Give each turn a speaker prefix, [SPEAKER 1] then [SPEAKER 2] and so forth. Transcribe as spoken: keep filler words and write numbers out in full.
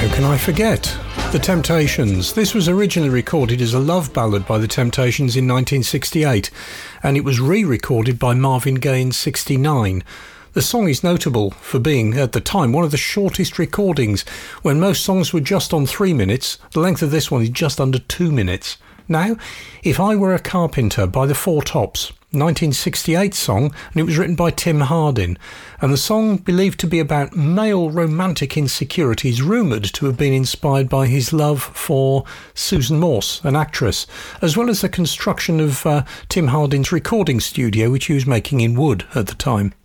[SPEAKER 1] How can I forget? The Temptations. This was originally recorded as a love ballad by The Temptations in nineteen sixty-eight, and it was re-recorded by Marvin Gaye in sixty-nine. The song is notable for being, at the time, one of the shortest recordings. When most songs were just on three minutes, the length of this one is just under two minutes. Now, If I Were a Carpenter by the Four Tops, nineteen sixty-eight song, and it was written by Tim Hardin, and the song, believed to be about male romantic insecurities, rumoured to have been inspired by his love for Susan Morse, an actress, as well as the construction of uh, Tim Hardin's recording studio, which he was making in wood at the time.